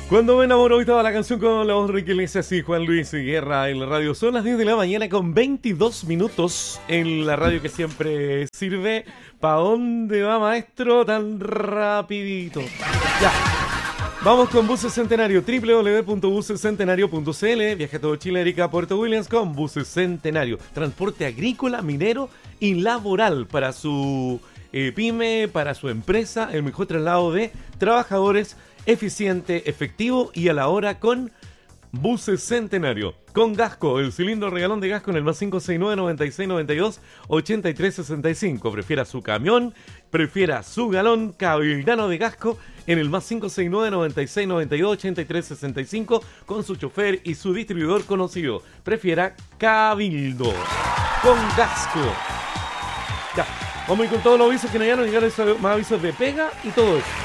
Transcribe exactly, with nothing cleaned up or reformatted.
Cuando me enamoro, hoy estaba la canción con la voz de Enrique Iglesias y Juan Luis Guerra en la radio. Son las diez de la mañana con veintidós minutos en la radio que siempre sirve. ¿Pa' dónde va, maestro? Tan rapidito. Ya. Vamos con Buses Centenario, doble u doble u doble u punto buses centenario punto c l. Viaje a todo Chile, Erika, Puerto Williams con Buses Centenario. Transporte agrícola, minero y laboral para su eh, pyme, para su empresa. El mejor traslado de trabajadores, eficiente, efectivo y a la hora con Buses Centenario. Con Gasco, el cilindro regalón de Gasco en el más cinco seis nueve, noventa y seis, noventa y dos, ochenta y tres sesenta y cinco. Prefiera su camión, prefiera su galón, Cabildano de Gasco en el más cinco seis nueve, noventa y seis, noventa y dos, ochenta y tres sesenta y cinco con su chofer y su distribuidor conocido. Prefiera Cabildo. Con Gasco. Ya, vamos a ir con todos los avisos que nos llegaron, llegaron más avisos de pega y todo eso.